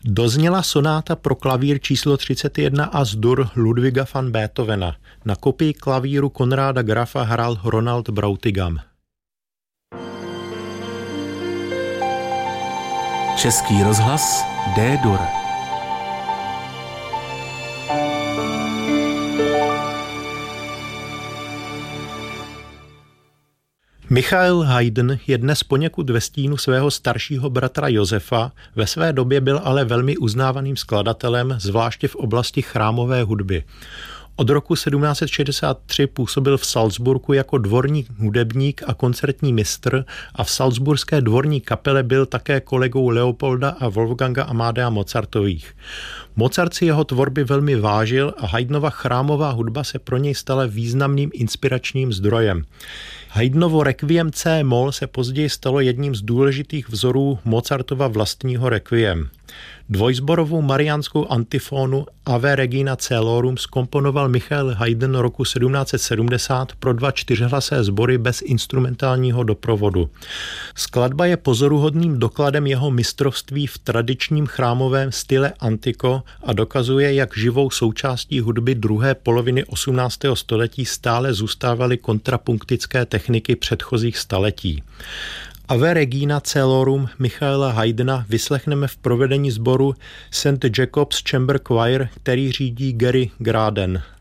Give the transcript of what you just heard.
Dozněla sonáta pro klavír číslo 31 As-dur Ludwiga van Beethovena. Na kopii klavíru Konráda Grafa hrál Ronald Brautigam. Český rozhlas D-dur. Michael Haydn je dnes poněkud ve stínu svého staršího bratra Josefa, ve své době byl ale velmi uznávaným skladatelem, zvláště v oblasti chrámové hudby. Od roku 1763 působil v Salzburgu jako dvorní hudebník a koncertní mistr a v salzburské dvorní kapele byl také kolegou Leopolda a Wolfganga Amadea Mozartových. Mozart si jeho tvorby velmi vážil a Haydnova chrámová hudba se pro něj stala významným inspiračním zdrojem. Haydnovo Requiem C-moll se později stalo jedním z důležitých vzorů Mozartova vlastního requiem. Dvojsborovou mariánskou antifónu Ave Regina Coelorum zkomponoval Michael Haydn roku 1770 pro 2 čtyřhlasé sbory bez instrumentálního doprovodu. Skladba je pozoruhodným dokladem jeho mistrovství v tradičním chrámovém style antiko a dokazuje, jak živou součástí hudby druhé poloviny 18. století stále zůstávaly kontrapunktické techniky předchozích staletí. Ave Regina Coelorum Michaela Haydna vyslechneme v provedení sboru St. Jacob's Chamber Choir, který řídí Gary Graden.